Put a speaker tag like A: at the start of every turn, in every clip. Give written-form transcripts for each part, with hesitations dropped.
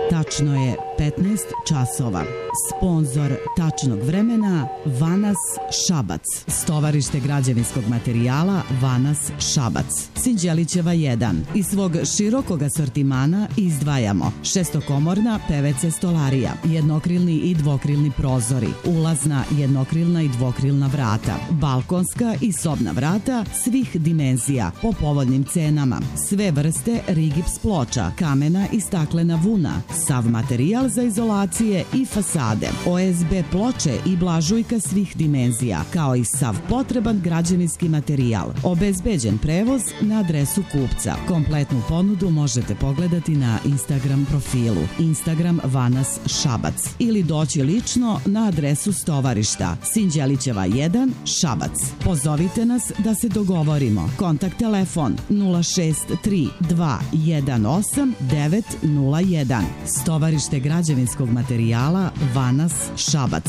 A: Tačno je 15 časova. Sponzor tačnog vremena Vanas Šabac. Stovarište građevinskog materijala Vanas Šabac. Sinđelićeva 1. Iz svog širokog asortimana izdvajamo šestokomorna PVC stolarija, jednokrilni i dvokrilni prozori, ulazna jednokrilna i dvokrilna vrata, balkonska i sobna vrata svih dimenzija po povoljnim cenama, sve vrste rigips ploča, kamena i staklena vuna, sav materijal za izolacije i fasade, OSB ploče i blažujka svih dimenzija, kao i sav potreban građevinski materijal. Obezbeđen prevoz na adresu kupca. Kompletnu ponudu možete pogledati na Instagram profilu Instagram Vanas Šabac ili doći lično na adresu stovarišta Sinđelićeva 1 Šabac. Pozovite nas da se dogovorimo. Kontakt telefon 063 218 901. Stovarište građevinskog materijala Vanas Šabac.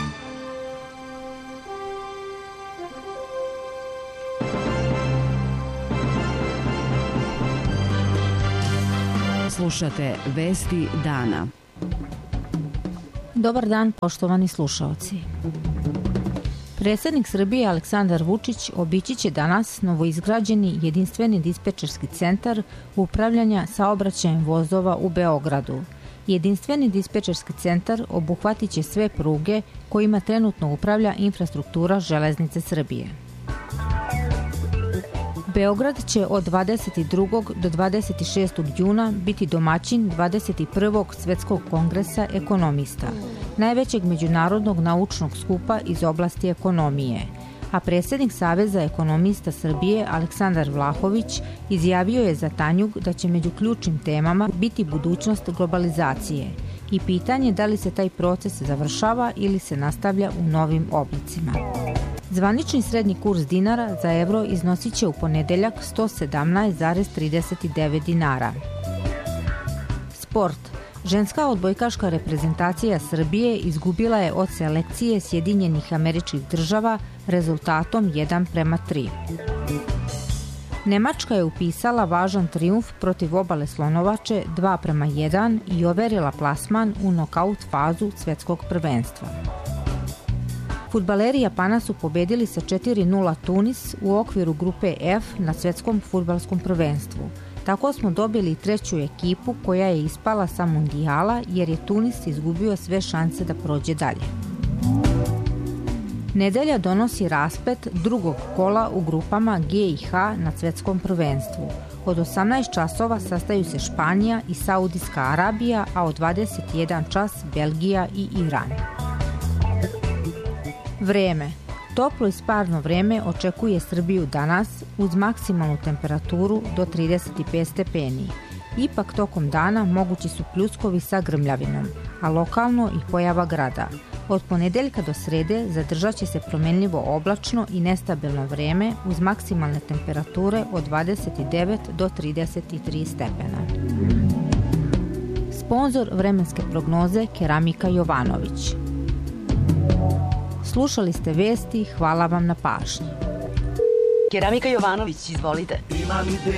A: Slušate Vesti dana.
B: Dobar dan, poštovani slušaoci. Predsjednik Srbije Aleksandar Vučić obići će danas novoizgrađeni jedinstveni dispečerski centar upravljanja saobraćajem vozova u Beogradu. Jedinstveni dispečerski centar obuhvatit će sve pruge kojima trenutno upravlja infrastruktura Železnice Srbije. Beograd će od 22. do 26. juna biti domaćin 21. Svetskog kongresa ekonomista, najvećeg međunarodnog naučnog skupa iz oblasti ekonomije, a predsjednik Saveza ekonomista Srbije Aleksandar Vlahović izjavio je za Tanjug da će među ključnim temama biti budućnost globalizacije i pitanje da li se taj proces završava ili se nastavlja u novim oblicima. Zvanični srednji kurs dinara za evro iznosit će u ponedeljak 117,39 dinara. Sport. Ženska odbojkaška reprezentacija Srbije izgubila je od selekcije Sjedinjenih Američkih Država rezultatom 1:3. Nemačka je upisala važan trijumf protiv Obale Slonovače 2:1 i overila plasman u nokaut fazu svetskog prvenstva. Fudbaleri Japana su pobedili sa 4:0 Tunis u okviru grupe F na svetskom fudbalskom prvenstvu. Tako smo dobili treću ekipu koja je ispala sa mundijala jer je Tunis izgubio sve šanse da prođe dalje. Nedelja donosi rasplet drugog kola u grupama G i H na svetskom prvenstvu. Od 18 časova sastaju se Španija i Saudijska Arabija, a od 21 čas Belgija i Iran. Vreme. Toplo i sparno vreme očekuje Srbiju danas uz maksimalnu temperaturu do 35 stepeni. Ipak tokom dana mogući su pljuskovi sa grmljavinom, a lokalno i pojava grada. Od ponedeljka do srede zadržat će se promenljivo oblačno i nestabilno vreme uz maksimalne temperature od 29 do 33 stepena. Sponzor vremenske prognoze Keramika Jovanović. Slušali ste vesti, hvala vam na pažnji.
C: Keramika Jovanović, izvolite.
D: Imam ideju.